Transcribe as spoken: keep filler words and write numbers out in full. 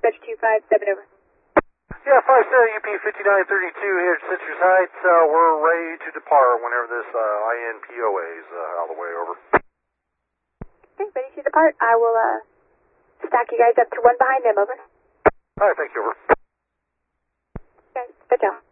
dispatch two five seven, over. Yeah, five seven U P fifty-nine thirty-two here at Citrus Heights. Uh, we're ready to depart whenever this uh, I N P O A is uh, out of the way, over. Okay, ready to depart. I will uh, stack you guys up to one behind them, over. All right, thank you, over. Okay, good job.